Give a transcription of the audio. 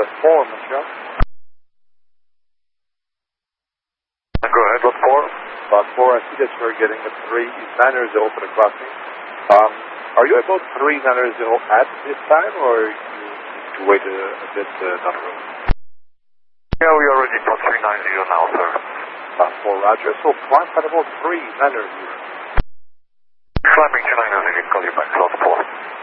the 4, Montreal. Go ahead, lot 4. Lot 4, I see that you're getting a 3 Niners open across me. Are you about 3 Niners at this time, or you need to wait a bit down the road? Yeah, we already got 390 now, sir. Lot 4, Roger. So climb at about 3 Niners here. Climbing to 990, call you back, lot 4.